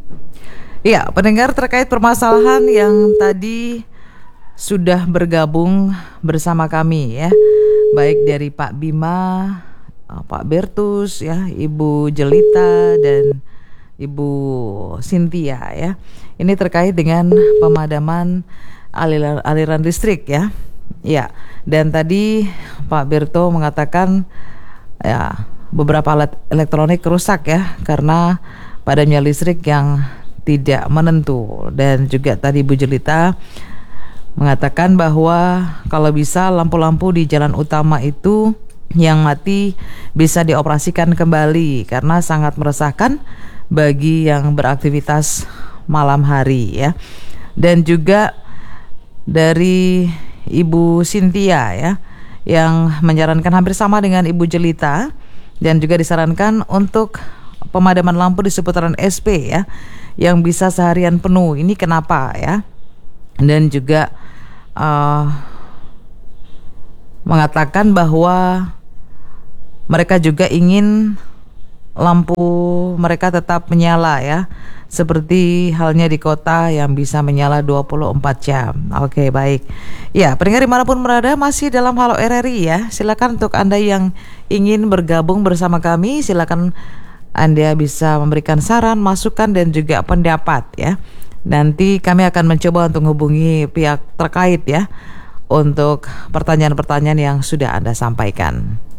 Iya, pendengar, terkait permasalahan yang tadi sudah bergabung bersama kami ya, baik dari Pak Bima, Pak Bertus ya, Ibu Jelita dan Ibu Cynthia ya. Ini terkait dengan pemadaman aliran listrik ya. Ya, dan tadi Pak Berto mengatakan ya beberapa alat elektronik rusak ya karena padamnya listrik yang tidak menentu. Dan juga tadi Bu Jelita mengatakan bahwa kalau bisa lampu-lampu di jalan utama itu yang mati bisa dioperasikan kembali karena sangat meresahkan bagi yang beraktivitas malam hari ya. Dan juga dari Ibu Cynthia ya, yang menyarankan hampir sama dengan Ibu Jelita, dan juga disarankan untuk pemadaman lampu di seputaran SP ya, yang bisa seharian penuh. Ini kenapa ya? Dan juga mengatakan bahwa mereka juga ingin lampu mereka tetap menyala ya, seperti halnya di kota yang bisa menyala 24 jam. Oke, baik. Ya, pendengar dimanapun berada, masih dalam Halo RRI ya. Silakan untuk Anda yang ingin bergabung bersama kami, silakan Anda bisa memberikan saran, masukan dan juga pendapat ya. Nanti kami akan mencoba untuk menghubungi pihak terkait ya, untuk pertanyaan-pertanyaan yang sudah Anda sampaikan.